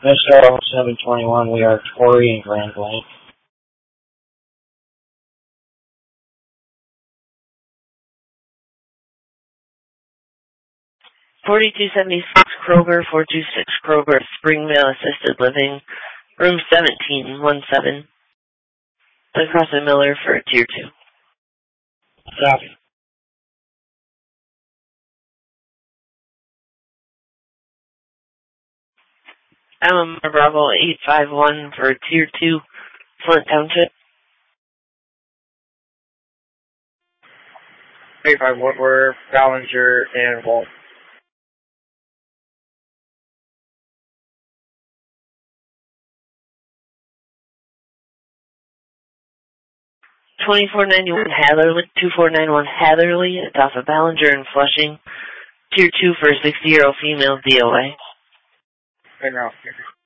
Mr. 0721, we are Torrey and Grand Blanc. 4276 Kroger, 426 Kroger, Springvale Assisted Living, room 1717. Across the Miller for Tier 2. Copy. Alamo Bravo 851 for Tier 2, Flint Township. 35 Woodward, Ballinger, and Wolf. 2491 Hatherley, 2491 Hatherley, it's off of Ballinger and Flushing. Tier 2 for a 60-year-old female DOA. Right now.